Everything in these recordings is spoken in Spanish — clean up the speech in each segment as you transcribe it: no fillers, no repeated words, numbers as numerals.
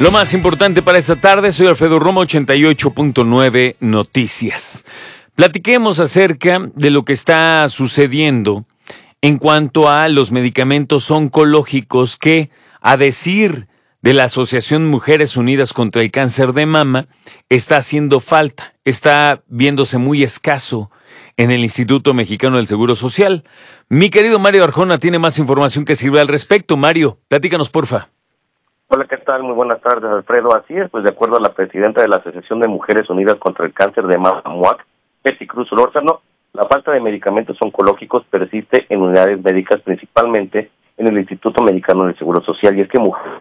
Lo más importante para esta tarde, soy Alfredo Romo, 88.9 Noticias. Platiquemos acerca de lo que está sucediendo en cuanto a los medicamentos oncológicos que, a decir de la Asociación Mujeres Unidas contra el Cáncer de Mama, está haciendo falta, está viéndose muy escaso en el Instituto Mexicano del Seguro Social. Mi querido Mario Arjona tiene más información que sirve al respecto. Mario, platícanos, porfa. Hola, ¿qué tal? Muy buenas tardes, Alfredo. Así es, pues de acuerdo a la presidenta de la Asociación de Mujeres Unidas contra el Cáncer de Mama, MUAC, Betty Cruz Solórzano, la falta de medicamentos oncológicos persiste en unidades médicas, principalmente en el Instituto Mexicano del Seguro Social, y es que mujeres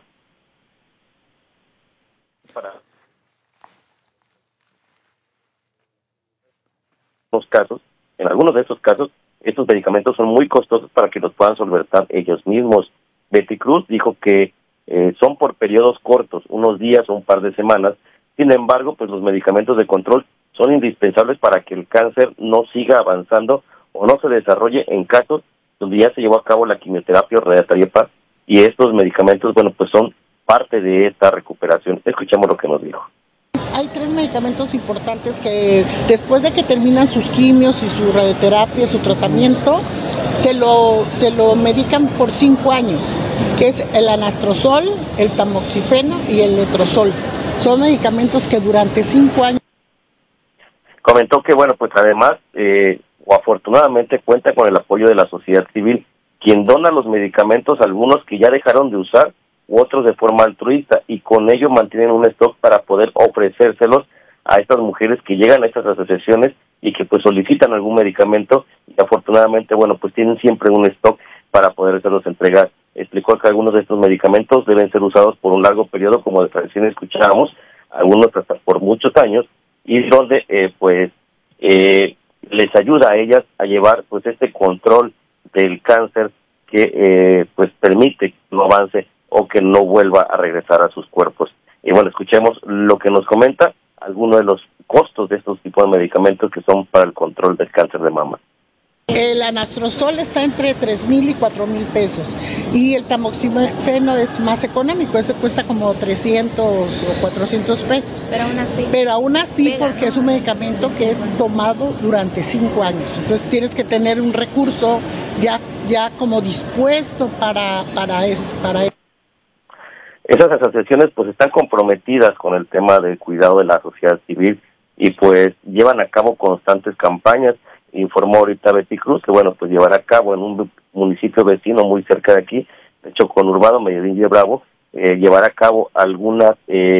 en algunos de esos casos, estos medicamentos son muy costosos para que los puedan solventar ellos mismos. Betty Cruz dijo que son por periodos cortos, unos días o un par de semanas. Sin embargo, pues los medicamentos de control son indispensables para que el cáncer no siga avanzando o no se desarrolle en casos donde ya se llevó a cabo la quimioterapia o radioterapia, y estos medicamentos, bueno, pues son parte de esta recuperación. Escuchemos lo que nos dijo. Hay 3 medicamentos importantes que después de que terminan sus quimios y su radioterapia, su tratamiento, se lo medican por 5 años, que es el anastrozol, el tamoxifeno y el letrozol. Son medicamentos que durante 5 años... Comentó que, bueno, pues además, o afortunadamente cuenta con el apoyo de la sociedad civil, quien dona los medicamentos, algunos que ya dejaron de usar, u otros de forma altruista, y con ello mantienen un stock para poder ofrecérselos a estas mujeres que llegan a estas asociaciones y que pues solicitan algún medicamento, y afortunadamente, bueno, pues tienen siempre un stock para podérselos entregar. Explicó que algunos de estos medicamentos deben ser usados por un largo periodo, como de recién escuchábamos, algunos hasta por muchos años, y donde les ayuda a ellas a llevar pues este control del cáncer que pues permite que no avance o que no vuelva a regresar a sus cuerpos. Y bueno, escuchemos lo que nos comenta algunos de los costos de estos tipos de medicamentos que son para el control del cáncer de mama. El anastrozol está entre 3,000 y 4,000 pesos, y el tamoxifeno es más económico, ese cuesta como 300 o 400 pesos. Pero aún así porque es un medicamento que es tomado durante 5 años, entonces tienes que tener un recurso ya como dispuesto para eso. Esas asociaciones pues están comprometidas con el tema del cuidado de la sociedad civil y pues llevan a cabo constantes campañas. Informó ahorita Betty Cruz que, bueno, pues llevará a cabo en un municipio vecino muy cerca de aquí, de hecho conurbano, Medellín de Bravo, llevará a cabo algunas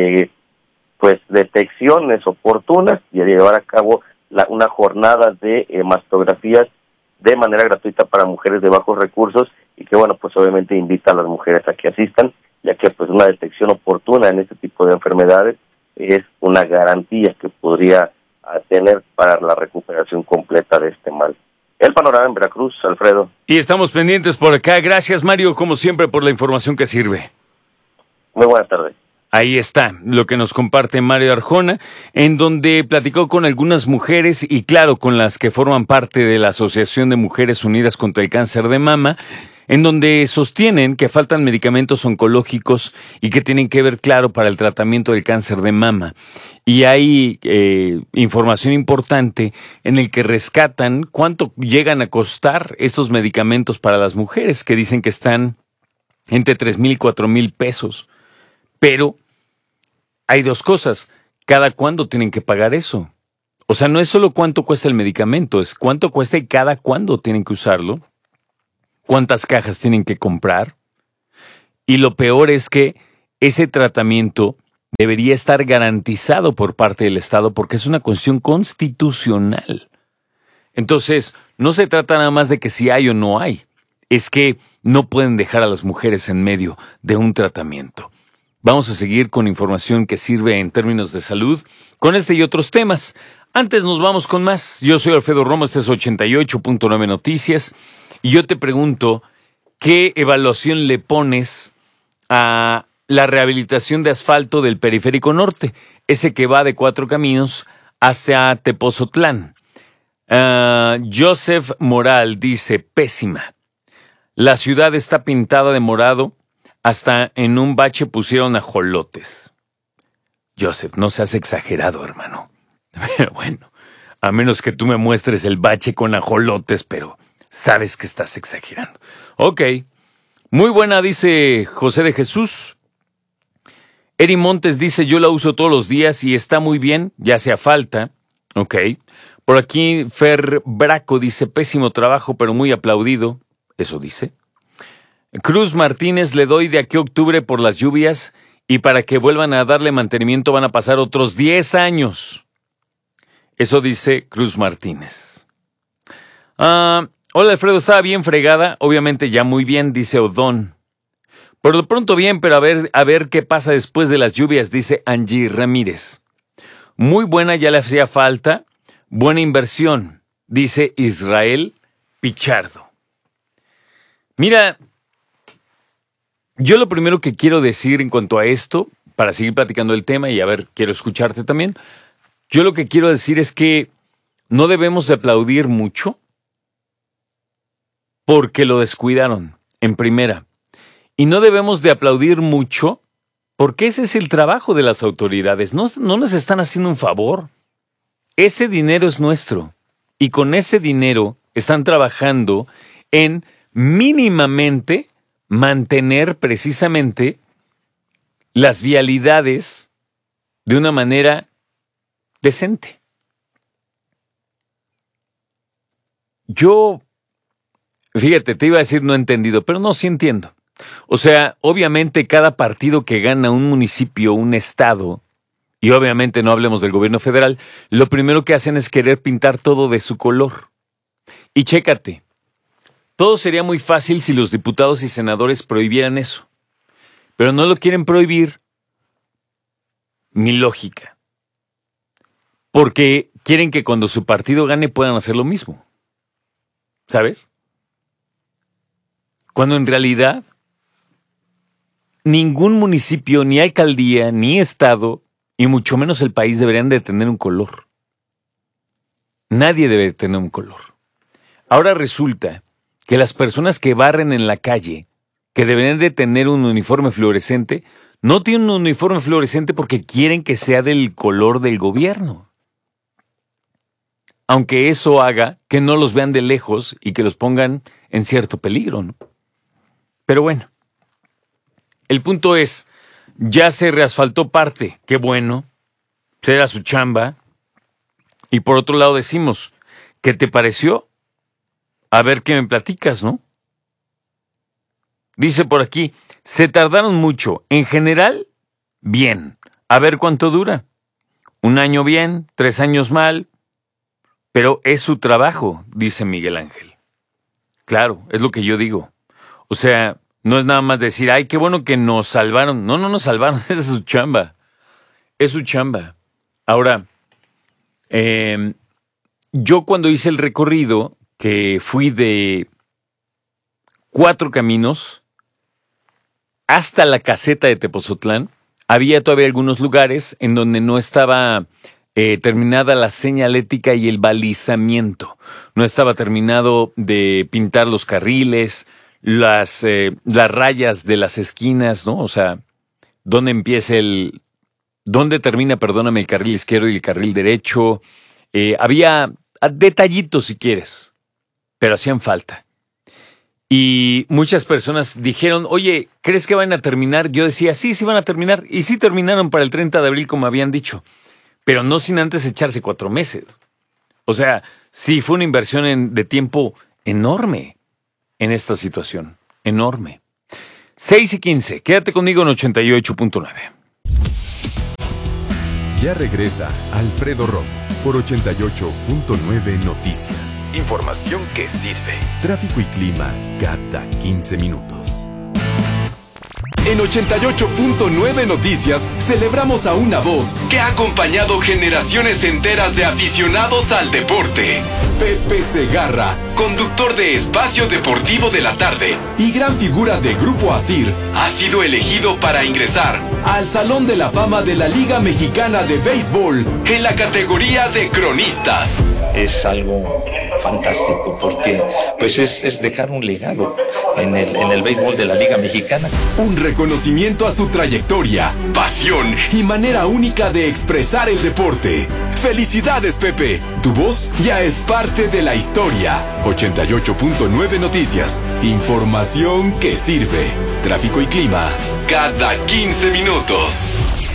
pues detecciones oportunas y llevar a cabo una jornada de mastografías de manera gratuita para mujeres de bajos recursos, y que, bueno, pues obviamente invita a las mujeres a que asistan, ya que pues una detección oportuna en este tipo de enfermedades es una garantía que podría tener para la recuperación completa de este mal. El panorama en Veracruz, Alfredo. Y estamos pendientes por acá. Gracias, Mario, como siempre, por la información que sirve. Muy buenas tardes. Ahí está lo que nos comparte Mario Arjona, en donde platicó con algunas mujeres y, claro, con las que forman parte de la Asociación de Mujeres Unidas contra el Cáncer de Mama, en donde sostienen que faltan medicamentos oncológicos y que tienen que ver, claro, para el tratamiento del cáncer de mama. Y hay información importante en el que rescatan cuánto llegan a costar estos medicamentos para las mujeres, que dicen que están entre 3,000 y 4,000 pesos. Pero hay dos cosas. ¿Cada cuándo tienen que pagar eso? O sea, no es solo cuánto cuesta el medicamento, es cuánto cuesta y cada cuándo tienen que usarlo. ¿Cuántas cajas tienen que comprar? Y lo peor es que ese tratamiento debería estar garantizado por parte del Estado porque es una cuestión constitucional. Entonces, no se trata nada más de que si hay o no hay. Es que no pueden dejar a las mujeres en medio de un tratamiento. Vamos a seguir con información que sirve en términos de salud, con este y otros temas. Antes nos vamos con más. Yo soy Alfredo Romo, este es 88.9 Noticias. Y yo te pregunto, ¿qué evaluación le pones a la rehabilitación de asfalto del Periférico Norte? Ese que va de Cuatro Caminos hacia Tepozotlán. Joseph Moral dice, pésima. La ciudad está pintada de morado, hasta en un bache pusieron ajolotes. Joseph, no seas exagerado, hermano. Pero bueno, a menos que tú me muestres el bache con ajolotes, pero sabes que estás exagerando. Ok, muy buena, dice José de Jesús. Eri Montes dice, yo la uso todos los días y está muy bien, ya hacía falta. Ok. Por aquí Fer Braco dice, pésimo trabajo, pero muy aplaudido. Eso dice. Cruz Martínez, le doy de aquí a octubre por las lluvias y para que vuelvan a darle mantenimiento van a pasar otros 10 años. Eso dice Cruz Martínez. Hola Alfredo, estaba bien fregada, obviamente ya muy bien, dice Odón. Por lo pronto bien, pero a ver qué pasa después de las lluvias, dice Angie Ramírez. Muy buena, ya le hacía falta. Buena inversión, dice Israel Pichardo. Mira, yo lo primero que quiero decir en cuanto a esto, para seguir platicando el tema y a ver, quiero escucharte también. Yo lo que quiero decir es que no debemos de aplaudir mucho porque lo descuidaron, en primera. Y no debemos de aplaudir mucho porque ese es el trabajo de las autoridades. No nos están haciendo un favor. Ese dinero es nuestro. Y con ese dinero están trabajando en mínimamente mantener precisamente las vialidades de una manera decente. Yo, fíjate, te iba a decir no he entendido, pero no, sí entiendo. O sea, obviamente cada partido que gana un municipio, un estado, y obviamente no hablemos del gobierno federal, lo primero que hacen es querer pintar todo de su color. Y chécate, todo sería muy fácil si los diputados y senadores prohibieran eso. Pero no lo quieren prohibir, mi lógica. Porque quieren que cuando su partido gane puedan hacer lo mismo. ¿Sabes? Cuando en realidad ningún municipio, ni alcaldía, ni estado, y mucho menos el país deberían de tener un color. Nadie debe tener un color. Ahora resulta que las personas que barren en la calle, que deberían de tener un uniforme fluorescente, no tienen un uniforme fluorescente porque quieren que sea del color del gobierno. Aunque eso haga que no los vean de lejos y que los pongan en cierto peligro, ¿no? Pero bueno, el punto es, ya se reasfaltó parte, qué bueno, será su chamba. Y por otro lado decimos, ¿qué te pareció? A ver qué me platicas, ¿no? Dice por aquí, se tardaron mucho, en general, bien, a ver cuánto dura. 1 año bien, 3 años mal, pero es su trabajo, dice Miguel Ángel. Claro, es lo que yo digo. O sea, no es nada más decir, ay, qué bueno que nos salvaron. No nos salvaron, esa es su chamba. Es su chamba. Ahora, yo cuando hice el recorrido, que fui de 4 caminos hasta la caseta de Tepozotlán, había todavía algunos lugares en donde no estaba terminada la señalética y el balizamiento. No estaba terminado de pintar los carriles, las rayas de las esquinas, ¿no? O sea, dónde termina, perdóname, el carril izquierdo y el carril derecho. Había detallitos si quieres, pero hacían falta. Y muchas personas dijeron, oye, ¿crees que van a terminar? Yo decía, sí van a terminar. Y sí terminaron para el 30 de abril, como habían dicho. Pero no sin antes echarse 4 meses. O sea, sí fue una inversión de tiempo enorme en esta situación. Enorme. 6:15. Quédate conmigo en 88.9. Ya regresa Alfredo Romo por 88.9 Noticias. Información que sirve. Tráfico y clima cada 15 minutos. En 88.9 Noticias celebramos a una voz que ha acompañado generaciones enteras de aficionados al deporte. Pepe Segarra, conductor de Espacio Deportivo de la Tarde y gran figura de Grupo Asir, ha sido elegido para ingresar al Salón de la Fama de la Liga Mexicana de Béisbol en la categoría de cronistas. Es algo fantástico, porque pues es dejar un legado en el béisbol de la Liga Mexicana. Un reconocimiento a su trayectoria, pasión y manera única de expresar el deporte. ¡Felicidades, Pepe! Tu voz ya es parte de la historia. 88.9 Noticias. Información que sirve. Tráfico y clima cada 15 minutos.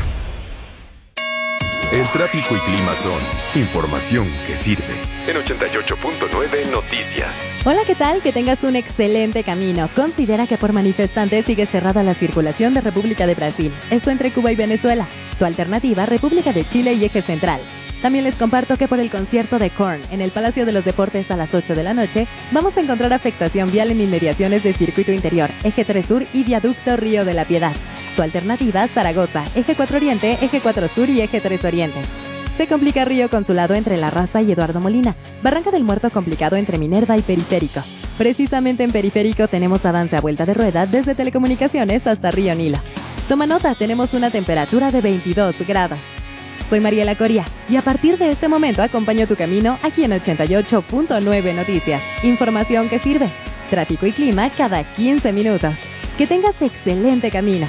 El tráfico y clima son información que sirve. En 88.9 Noticias. Hola, ¿qué tal? Que tengas un excelente camino. Considera que por manifestantes sigue cerrada la circulación de República de Brasil. Esto entre Cuba y Venezuela. Tu alternativa, República de Chile y Eje Central. También les comparto que por el concierto de Korn en el Palacio de los Deportes a las 8 de la noche, vamos a encontrar afectación vial en inmediaciones de Circuito Interior, Eje 3 Sur y Viaducto Río de la Piedad. Su alternativa, Zaragoza, Eje 4 Oriente, Eje 4 Sur y Eje 3 Oriente. Se complica Río Consulado entre La Raza y Eduardo Molina. Barranca del Muerto complicado entre Minerva y Periférico. Precisamente en Periférico tenemos avance a vuelta de rueda desde Telecomunicaciones hasta Río Nilo. Toma nota, tenemos una temperatura de 22 grados. Soy Mariela Coria y a partir de este momento acompaño tu camino aquí en 88.9 Noticias. Información que sirve. Tráfico y clima cada 15 minutos. Que tengas excelente camino.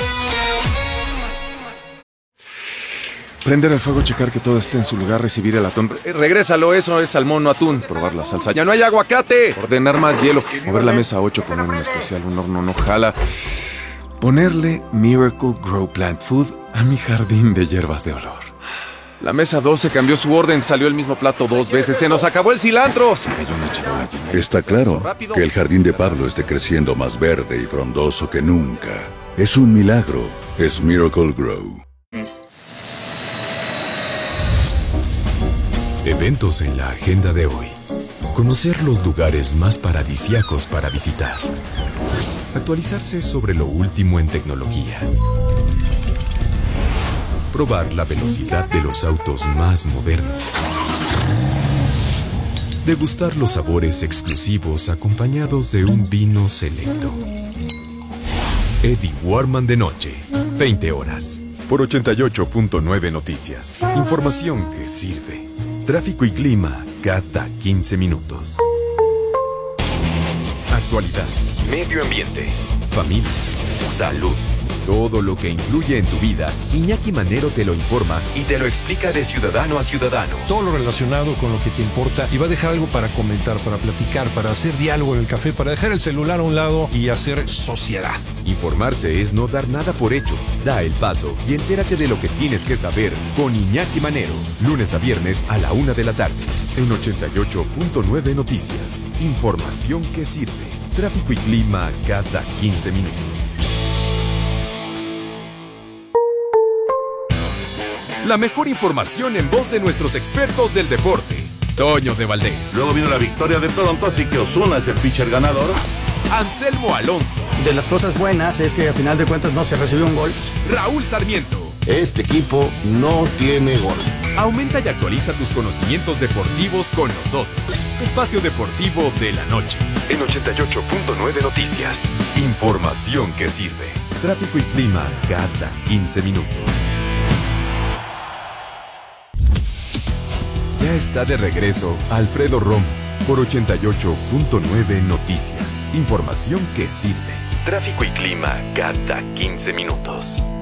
Prender el fuego, checar que todo esté en su lugar, recibir el atún. Regrésalo, eso es salmón, no atún. Probar la salsa. ¡Ya no hay aguacate! Ordenar más hielo. Mover la mesa a 8, poner un especial, un horno no jala. Ponerle Miracle Grow Plant Food a mi jardín de hierbas de olor. La mesa 12 cambió su orden, salió el mismo plato 2 veces. ¡Se nos acabó el cilantro! Se cayó una charola llena. Está claro que el jardín de Pablo esté creciendo más verde y frondoso que nunca. Es un milagro. Es Miracle Grow. Eventos en la agenda de hoy. Conocer los lugares más paradisíacos para visitar. Actualizarse sobre lo último en tecnología. Probar la velocidad de los autos más modernos. Degustar los sabores exclusivos acompañados de un vino selecto. Eddie Warman de noche, 20 horas. Por 88.9 Noticias. Información que sirve. Tráfico y clima cada 15 minutos. Actualidad, medio ambiente, familia, salud. Todo lo que influye en tu vida, Iñaki Manero te lo informa y te lo explica de ciudadano a ciudadano. Todo lo relacionado con lo que te importa y va a dejar algo para comentar, para platicar, para hacer diálogo en el café, para dejar el celular a un lado y hacer sociedad. Informarse es no dar nada por hecho. Da el paso y entérate de lo que tienes que saber con Iñaki Manero. Lunes a viernes a la 1 de la tarde. En 88.9 Noticias. Información que sirve. Tráfico y clima cada 15 minutos. La mejor información en voz de nuestros expertos del deporte. Toño de Valdés. Luego vino la victoria de Toronto, así que Ozuna es el pitcher ganador. Anselmo Alonso. De las cosas buenas es que a final de cuentas no se recibió un gol. Raúl Sarmiento. Este equipo no tiene gol. Aumenta y actualiza tus conocimientos deportivos con nosotros. Espacio Deportivo de la Noche. En 88.9 Noticias. Información que sirve. Tráfico y clima cada 15 minutos. Ya está de regreso Alfredo Romo por 88.9 Noticias. Información que sirve. Tráfico y clima cada 15 minutos.